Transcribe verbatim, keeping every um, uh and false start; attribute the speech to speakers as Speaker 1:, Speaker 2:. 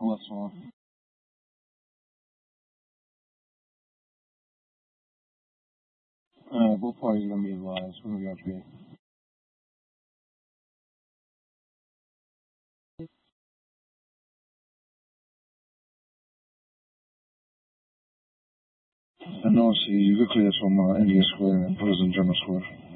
Speaker 1: cholesterol. Uh, both parties are going to be advised when we R P. And also, you could clear this from uh, India Square and put us in German Square.